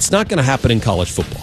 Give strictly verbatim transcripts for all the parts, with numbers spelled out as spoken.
It's not going to happen in college football.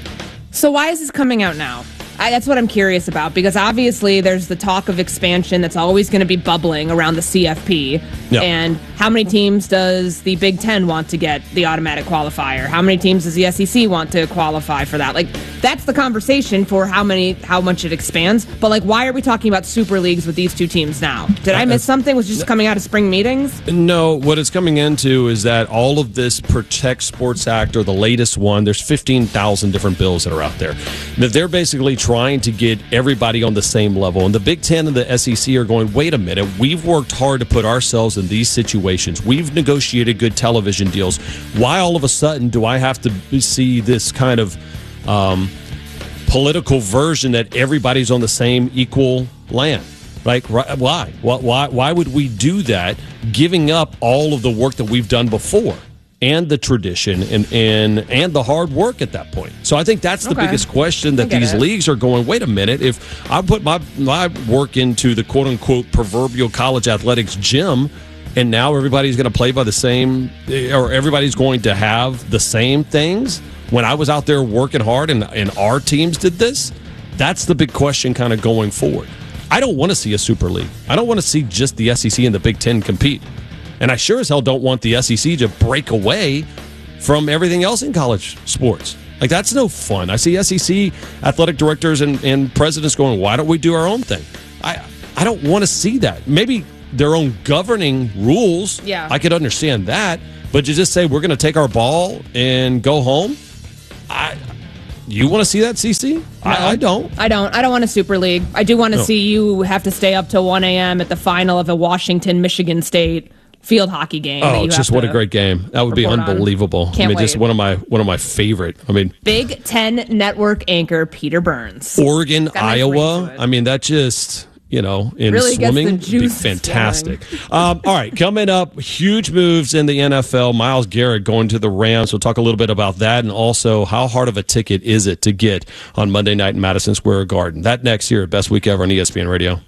So why is this coming out now? I, that's what I'm curious about, because obviously there's the talk of expansion that's always going to be bubbling around the C F P. Yep. And how many teams does the Big Ten want to get the automatic qualifier? How many teams does the S E C want to qualify for that? Like, that's the conversation for how many, how much it expands. But, like, why are we talking about super leagues with these two teams now? Did I miss something? Was it just coming out of spring meetings? No, what it's coming into is that all of this Protect Sports Act, or the latest one, there's fifteen thousand different bills that are out there. That they're basically trying to get everybody on the same level. And the Big Ten and the S E C are going, wait a minute, we've worked hard to put ourselves in these situations. We've negotiated good television deals. Why all of a sudden do I have to see this kind of um, political version that everybody's on the same equal land? Like, why? Why? Why would we do that, giving up all of the work that we've done before? And the tradition and, and and the hard work at that point. So I think that's the okay. biggest question that these it. leagues are going, wait a minute, if I put my, my work into the quote-unquote proverbial college athletics gym, and now everybody's going to play by the same, or everybody's going to have the same things when I was out there working hard and, and our teams did this, that's the big question kind of going forward. I don't want to see a super league. I don't want to see just the S E C and the Big Ten compete. And I sure as hell don't want the S E C to break away from everything else in college sports. Like, that's no fun. I see S E C athletic directors and, and presidents going, why don't we do our own thing? I I don't want to see that. Maybe their own governing rules, yeah. I could understand that. But to just say we're going to take our ball and go home, I... You want to see that, C C? No, I, I don't. I don't. I don't want a super league. I do want to no. see you have to stay up till one a.m. at the final of a Washington-Michigan State field hockey game. Oh, it's just what a great game. That would be unbelievable. Can't I mean, wait. just one of my one of my favorite. I mean, Big Ten Network anchor Peter Burns. Oregon, nice Iowa. I mean, that just, you know, in really swimming gets the would be juice fantastic. Um, all right, coming up, huge moves in the N F L. Myles Garrett going to the Rams. We'll talk a little bit about that, and also how hard of a ticket is it to get on Monday night in Madison Square Garden. That next here at Best Week Ever on E S P N Radio.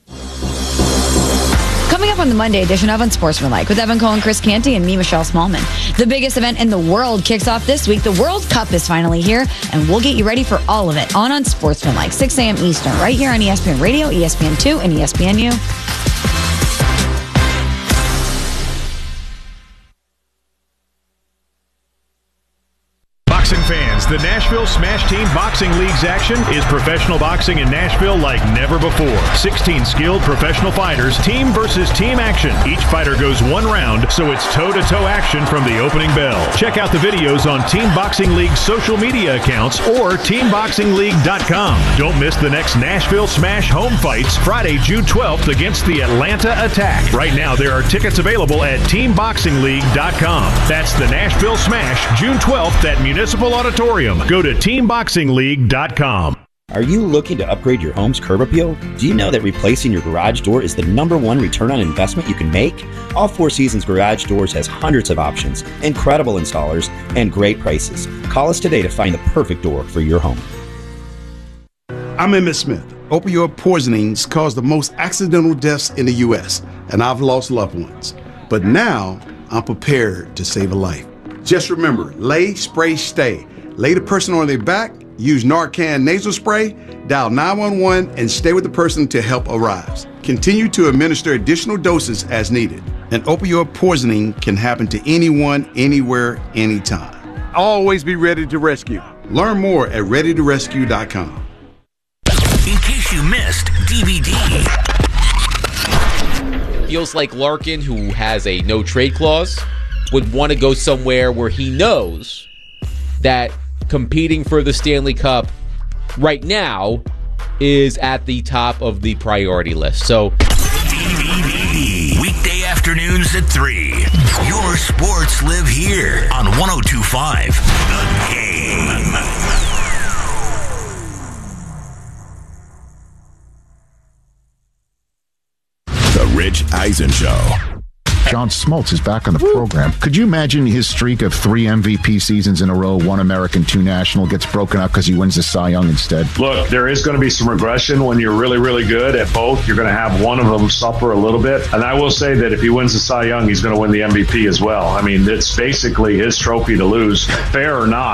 Coming up on the Monday edition of Unsportsmanlike with Evan Cohen, Chris Canty, and me, Michelle Smallman. The biggest event in the world kicks off this week. The World Cup is finally here, and we'll get you ready for all of it on Unsportsmanlike, six a.m. Eastern, right here on E S P N Radio, E S P N two, and E S P N U. Boxing fans, the Nashville Smash Team Boxing League's action is professional boxing in Nashville like never before. sixteen skilled professional fighters, team versus team action. Each fighter goes one round, so it's toe-to-toe action from the opening bell. Check out the videos on Team Boxing League's social media accounts or team boxing league dot com. Don't miss the next Nashville Smash home fights Friday, June twelfth against the Atlanta Attack. Right now, there are tickets available at team boxing league dot com. That's the Nashville Smash, June twelfth at Municipal Auditorium. Go to team boxing league dot com. Are you looking to upgrade your home's curb appeal? Do you know that replacing your garage door is the number one return on investment you can make? All Four Seasons Garage Doors has hundreds of options, incredible installers, and great prices. Call us today to find the perfect door for your home. I'm Emmett Smith. Opioid poisonings cause the most accidental deaths in the U S, and I've lost loved ones. But now, I'm prepared to save a life. Just remember, lay, spray, stay. Lay the person on their back, use Narcan nasal spray, dial nine one one, and stay with the person until help arrives. Continue to administer additional doses as needed. An opioid poisoning can happen to anyone, anywhere, anytime. Always be ready to rescue. Learn more at ready to rescue dot com. In case you missed D V D. Feels like Larkin, who has a no-trade clause, would want to go somewhere where he knows that competing for the Stanley Cup right now is at the top of the priority list. So, D V D, weekday afternoons at three. Your sports live here on one oh two point five The Game. The Rich Eisen Show. John Smoltz is back on the program. Could you imagine his streak of three M V P seasons in a row, one American, two national, gets broken up because he wins the Cy Young instead? Look, there is going to be some regression when you're really, really good at both. You're going to have one of them suffer a little bit. And I will say that if he wins the Cy Young, he's going to win the M V P as well. I mean, it's basically his trophy to lose, fair or not.